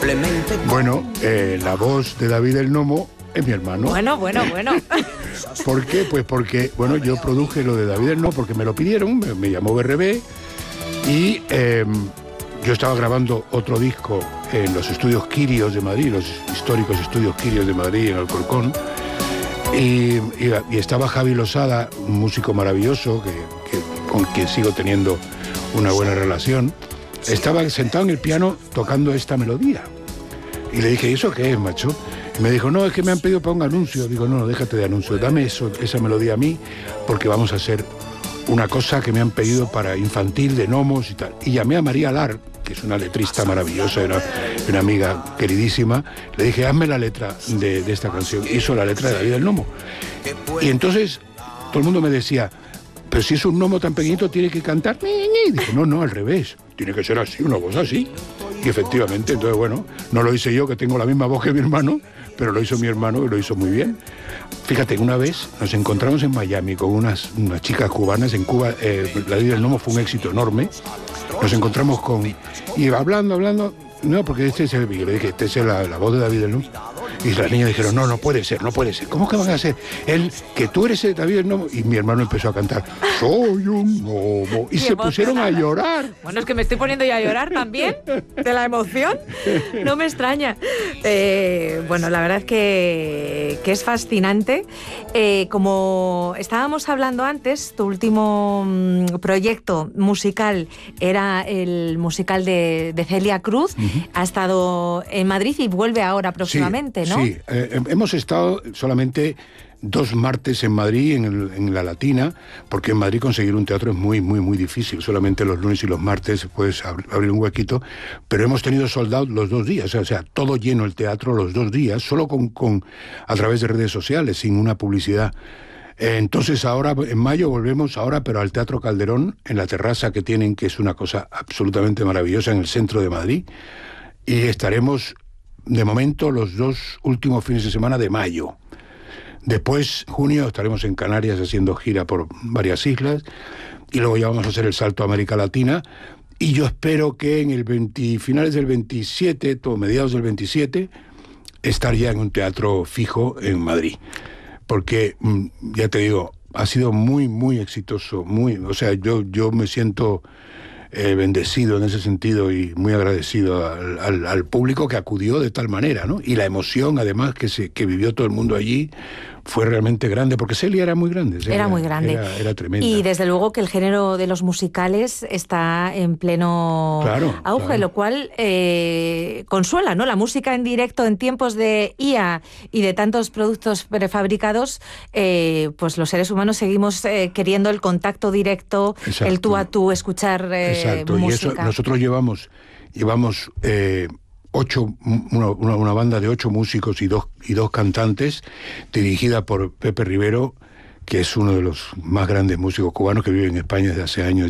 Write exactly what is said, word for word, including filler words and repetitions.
Bueno, eh, la voz de David el Nomo es mi hermano. Bueno, bueno, bueno. ¿Por qué? Pues porque, bueno, yo produje lo de David el Nomo porque me lo pidieron, me, me llamó B R B y eh, yo estaba grabando otro disco en los estudios Quirios de Madrid, los históricos estudios Quirios de Madrid en Alcorcón, y, y, y estaba Javi Losada, un músico maravilloso que, que, con quien sigo teniendo una buena relación. Estaba sentado en el piano tocando esta melodía. Y le dije, ¿y eso qué es, macho? Y me dijo, no, es que me han pedido para un anuncio. Digo, no, no, déjate de anuncio, dame eso, esa melodía a mí, porque vamos a hacer una cosa que me han pedido para infantil, de gnomos y tal. Y llamé a María Lar, que es una letrista maravillosa, una, una amiga queridísima. Le dije, hazme la letra de, de esta canción. Hizo la letra de David el Nomo. Y entonces todo el mundo me decía, pero si es un gnomo tan pequeñito, tiene que cantar. Y dije, no, no, al revés. Tiene que ser así, una voz así. Y efectivamente, entonces, bueno, no lo hice yo, que tengo la misma voz que mi hermano, pero lo hizo mi hermano y lo hizo muy bien. Fíjate, una vez nos encontramos en Miami con unas, unas chicas cubanas. En Cuba, eh, La Vida del Nomo fue un éxito enorme. Nos encontramos con... Y hablando, hablando... No, porque este es el... Yo le dije, este es la, la voz de David el Nomo. Y las niñas dijeron, no, no puede ser, no puede ser. ¿Cómo que van a ser? Él, que tú eres el David el Nomo. Y mi hermano empezó a cantar, soy un gnomo. Y se pusieron a llorar. Bueno, es que me estoy poniendo ya a llorar también, de la emoción. No me extraña. Eh, bueno, la verdad es que, que es fascinante. Eh, como estábamos hablando antes, tu último mm, proyecto musical era el musical de, de Celia Cruz. Uh-huh. Ha estado en Madrid y vuelve ahora próximamente, sí, ¿no? Sí, eh, hemos estado solamente dos martes en Madrid, en, el, en la Latina, porque en Madrid conseguir un teatro es muy, muy, muy difícil. Solamente los lunes y los martes puedes ab- abrir un huequito, pero hemos tenido sold out los dos días, o sea, todo lleno el teatro los dos días, solo con, con a través de redes sociales, sin una publicidad. Entonces ahora, en mayo, volvemos ahora, pero al Teatro Calderón, en la terraza que tienen, que es una cosa absolutamente maravillosa, en el centro de Madrid, y estaremos, de momento, los dos últimos fines de semana de mayo. Después, junio, estaremos en Canarias haciendo gira por varias islas, y luego ya vamos a hacer el salto a América Latina, y yo espero que en el veinte, finales del veintisiete, todo, mediados del veintisiete, estar ya en un teatro fijo en Madrid. Porque, ya te digo, ha sido muy, muy exitoso, muy, o sea, yo, yo me siento eh, bendecido en ese sentido y muy agradecido al, al, al público que acudió de tal manera, ¿no? Y la emoción, además, que, se, que vivió todo el mundo allí, fue realmente grande, porque Celia era muy grande. Celia era muy grande. Era, era tremenda. Y desde luego que el género de los musicales está en pleno claro, auge, claro. Lo cual eh, consuela, ¿no? La música en directo en tiempos de I A y de tantos productos prefabricados, eh, pues los seres humanos seguimos eh, queriendo el contacto directo, exacto. El tú a tú, escuchar eh, exacto. música. Y eso nosotros llevamos, llevamos eh, ocho, una, una, una banda de ocho músicos y dos, y dos cantantes, dirigida por Pepe Rivero, que es uno de los más grandes músicos cubanos que vive en España desde hace años.